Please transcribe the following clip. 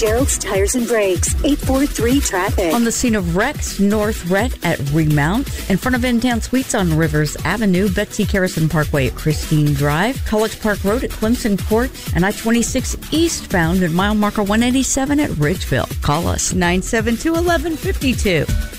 Gerald's Tires and Brakes, 843 Traffic. On the scene of wrecks, North Rhett at Remount, in front of In-Town Suites on Rivers Avenue, Betsy Carrison Parkway at Christine Drive, College Park Road at Clemson Court, and I-26 eastbound at mile marker 187 at Ridgeville. Call us 972-1152.